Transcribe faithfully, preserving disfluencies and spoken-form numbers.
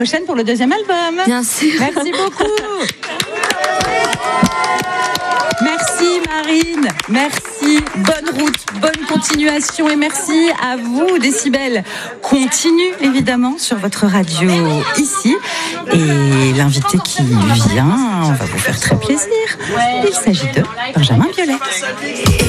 Prochaine pour le deuxième album. Bien sûr. Merci beaucoup. Merci Marine, merci, bonne route, bonne continuation et merci à vous Décibel. Continue évidemment sur votre radio ici et l'invité qui vient, on va vous faire très plaisir. Il s'agit de Benjamin Biolay.